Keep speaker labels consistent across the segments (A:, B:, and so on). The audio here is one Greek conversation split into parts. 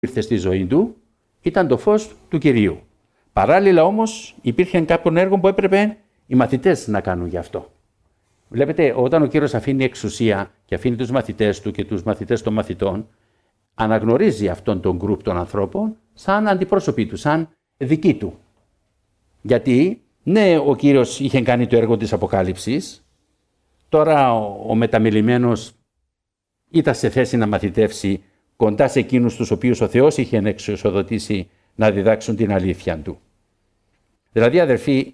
A: ήρθε στη ζωή του ήταν το φως του Κυρίου. Παράλληλα όμως υπήρχε κάποιον έργο που έπρεπε οι μαθητές να κάνουν γι' αυτό. Βλέπετε, όταν ο Κύριος αφήνει εξουσία και αφήνει τους μαθητές του και τους μαθητές των μαθητών, αναγνωρίζει αυτόν τον γκρουπ των ανθρώπων σαν αντιπρόσωποι του, σαν δικοί του. Γιατί, ναι, ο Κύριος είχε κάνει το έργο της Αποκάλυψης, τώρα ο μεταμελημένος ήταν σε θέση να μαθητεύσει κοντά σε εκείνους τους οποίους ο Θεός είχε εξουσιοδοτήσει να διδάξουν την αλήθεια του. Δηλαδή, αδερφοί,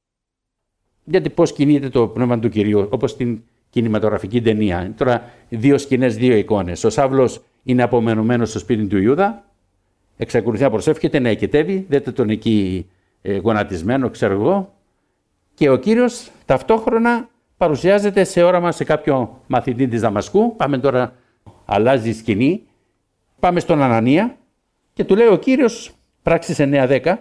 A: γιατί πώς κινείται το πνεύμα του Κυρίου, όπως στην κινηματογραφική ταινία. Τώρα, δύο σκηνές, δύο εικόνες. Ο Σαύλος είναι απομενωμένος στο σπίτι του Ιούδα, εξακολουθεί να προσεύχεται, να οικετεύει, δείτε τον εκεί γονατισμένο, ξέρω εγώ, και ο Κύριος ταυτόχρονα παρουσιάζεται σε όραμα σε κάποιο μαθητή της Δαμασκού. Πάμε τώρα, αλλάζει η σκηνή, πάμε στον Ανανία και του λέει ο Κύριος, πράξεις 9-10,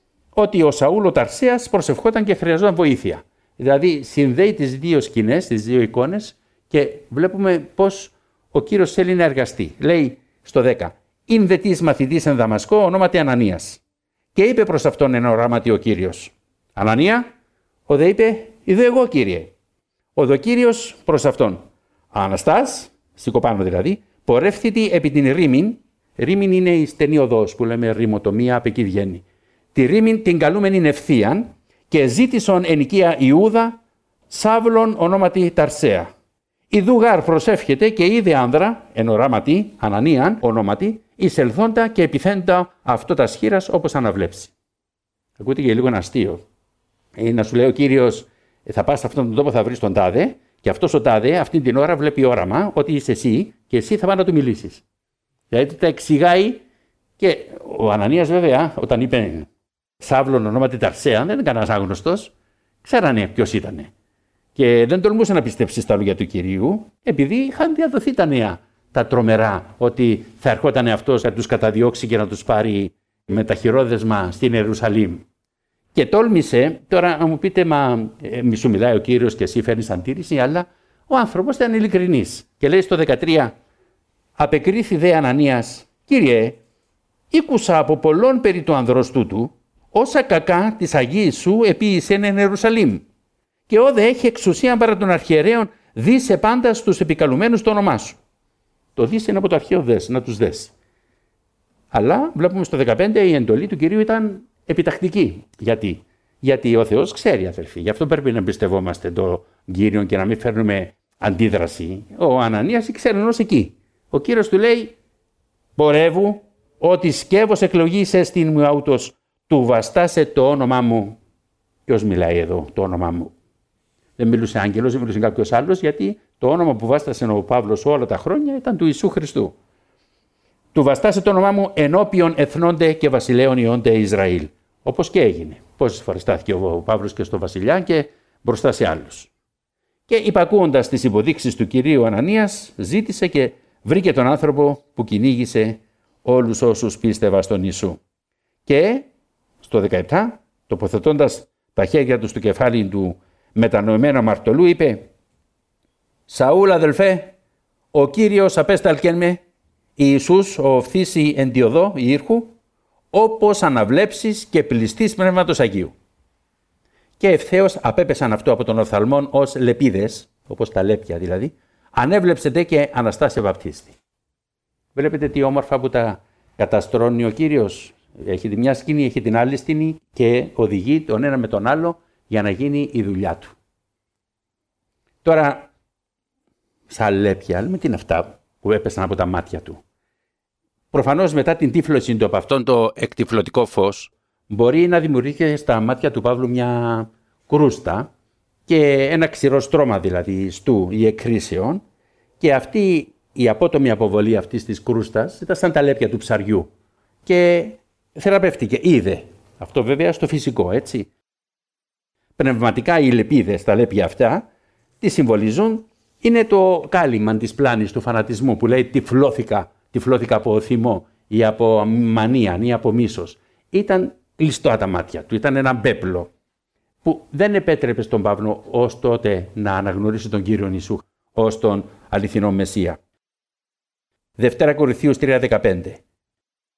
A: ότι ο Σαούλ ο Ταρσέας προσευχόταν και χρειαζόταν βοήθεια. Δηλαδή συνδέει τις δύο σκηνές, τις δύο εικόνες και βλέπουμε πώς ο Κύριος θέλει να εργαστεί. Λέει στο 10, «Ειν δε της μαθητής εν Δαμασκό ονόματι Ανανίας». Και είπε προς αυτόν εν οράματι ο Κύριος, «Ανανία», ο δε είπε, «Ιδω εγώ, Κύριε». Ο δε Κύριος προς αυτόν, «Αναστάς», σηκωπάνω δηλαδή, «πορεύθητη επί την ρήμην». Ρήμην είναι η στενή οδός που λέμε ρημοτομία, από εκεί βγαίνει. Τη ρήμην την καλούμενην ευθείαν και ζήτησον εν οικία Ιούδα Σαύλων ονόματι Ταρσέα. Ιδού γάρ προσεύχεται και είδε άνδρα εν οράματι Ανανίαν ονόματι εισελθόντα και επιθέντα αυτό τα σχήρας όπως αναβλέψει. Ακούτε και λίγο ένα αστείο. Να σου λέει ο Κύριος, θα πας σε αυτόν τον τόπο, θα βρεις τον τάδε και αυτός ο τάδε αυτή την ώρα βλέπει όραμα ότι είσαι εσύ και εσύ θα πας να του μιλήσεις. Δηλαδή τα εξηγάει και ο Ανανίας βέβαια όταν είπε Σαύλων ονόματι Ταρσέα, δεν ήταν κανένας άγνωστος, ξέρανε ποιος ήταν. Και δεν τολμούσε να πιστέψει στα λόγια του Κυρίου, επειδή είχαν διαδοθεί τα νέα, τα τρομερά, ότι θα ερχόταν αυτός να τους καταδιώξει και να τους πάρει με τα χειρόδεσμα στην Ιερουσαλήμ. Και τόλμησε, τώρα να μου πείτε, μα μη σου μιλάει ο Κύριος και εσύ φέρνεις αντίρρηση, αλλά ο άνθρωπος ήταν ειλικρινής. Και λέει στο 13, «Απεκρίθη δε Ανανίας, Κύριε, ήκουσα από πολλών περί του ανδρός τούτου, όσα κακά της Αγίης σου επίησεν εν Ιερουσαλήμ. Και όδε έχει εξουσία παρά των αρχιερέων, δίσε πάντα στους επικαλουμένους το όνομά σου». Το δίσε είναι από το αρχαίο δες, να τους δέσει. Αλλά βλέπουμε στο 15 η εντολή του Κυρίου ήταν επιτακτική. Γιατί ο Θεός ξέρει, αδελφοί. Γι' αυτό πρέπει να εμπιστευόμαστε τον Κύριο και να μην φέρνουμε αντίδραση. Ο Ανανίας ξέρει ως εκεί. Ο Κύριος του λέει, «Πορεύου ότι σκεύος εκλογής εστιν μου αούτος, του βαστάσε το όνομά μου». Ποιος μιλάει εδώ, το όνομά μου? Δεν μιλούσε άγγελος, δεν μιλούσε κάποιος άλλος, γιατί το όνομα που βάστασε ο Παύλος όλα τα χρόνια ήταν του Ιησού Χριστού. «Του βαστάσε το όνομά μου ενώπιον εθνώνται και βασιλέων ιόνται Ισραήλ». Όπως και έγινε. Πόσες φορές στάθηκε ο Παύλος και στο βασιλιά και μπροστά σε άλλους. Και υπακούοντας τις υποδείξεις του Κυρίου Ανανίας, ζήτησε και βρήκε τον άνθρωπο που κυνήγησε όλους όσους πίστευαν στον Ιησού. Και στο 17, τοποθετώντας τα χέρια του στο κεφάλι του μετανοημένου αμαρτωλού, είπε, «Σαούλ αδελφέ, ο Κύριος απέσταλκεν με, Ιησούς ο οφθήσει εν τη οδό Ιήρχου, όπως αναβλέψεις και πληστής Πνεύματος Αγίου». Και ευθέως απέπεσαν αυτό από τον οφθαλμόν ως λεπίδες, όπως τα λέπια δηλαδή, ανέβλεψετε και αναστάσε βαπτίστη. Βλέπετε τι όμορφα που τα καταστρώνει ο Κύριος. Έχει τη μια σκηνή, έχει την άλλη σκηνή και οδηγεί τον ένα με τον άλλο για να γίνει η δουλειά του. Τώρα, σαν λέπια, λέμε τι είναι αυτά που έπεσαν από τα μάτια του. Προφανώς μετά την τύφλωση του από αυτόν το εκτυφλωτικό φως, μπορεί να δημιουργήσει στα μάτια του Παύλου μια κρούστα και ένα ξηρό στρώμα δηλαδή στού ή εκκρίσεων, και αυτή η απότομη αποβολή αυτής της κρούστας ήταν σαν τα λέπια του ψαριού και θεραπεύτηκε, είδε. Αυτό βέβαια στο φυσικό, έτσι. Πνευματικά οι λεπίδες, τα λέπια αυτά, τι συμβολίζουν? Είναι το κάλυμμα της πλάνης του φανατισμού που λέει τυφλώθηκα από θυμό ή από μανία ή από μίσος. Ήταν κλειστό τα μάτια του, ήταν ένα μπέπλο που δεν επέτρεπε στον Παύλο ως τότε να αναγνωρίσει τον Κύριο Ιησού ως τον αληθινό Μεσσία. Δευτέρα Κορινθίους 3:15.